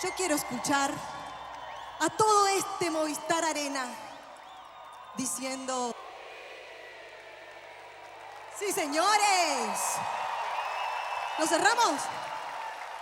Yo quiero escuchar a todo este Movistar Arena diciendo: ¡sí, señores! ¿Nos cerramos?